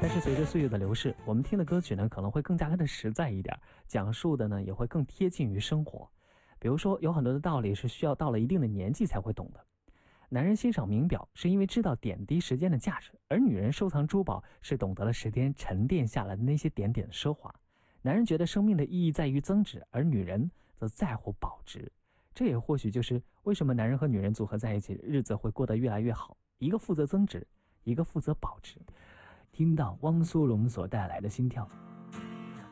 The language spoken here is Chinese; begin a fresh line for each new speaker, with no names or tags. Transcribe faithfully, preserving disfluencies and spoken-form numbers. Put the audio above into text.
但是随着岁月的流逝，我们听的歌曲呢可能会更加的实在一点，讲述的呢也会更贴近于生活。比如说有很多的道理是需要到了一定的年纪才会懂的。男人欣赏名表是因为知道点滴时间的价值，而女人收藏珠宝是懂得了时间沉淀下来的那些点点的奢华。男人觉得生命的意义在于增值，而女人则在乎保值。这也或许就是为什么男人和女人组合在一起，日子会过得越来越好，一个负责增值，一个负责保值。听到汪苏泷所带来的心跳，